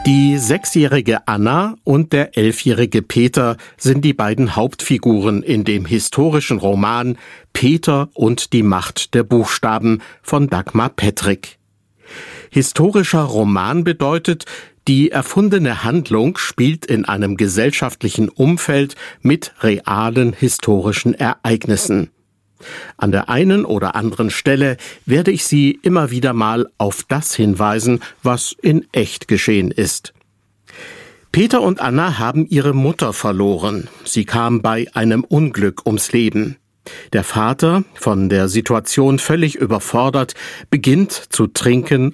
Die 6-jährige Anna und der 11-jährige Peter sind die beiden Hauptfiguren in dem historischen Roman Peter und die Macht der Buchstaben von Dagmar Pettrick. Historischer Roman bedeutet, die erfundene Handlung spielt in einem gesellschaftlichen Umfeld mit realen historischen Ereignissen. An der einen oder anderen Stelle werde ich Sie immer wieder mal auf das hinweisen, was in echt geschehen ist. Peter und Anna haben ihre Mutter verloren. Sie kam bei einem Unglück ums Leben. Der Vater, von der Situation völlig überfordert, beginnt zu trinken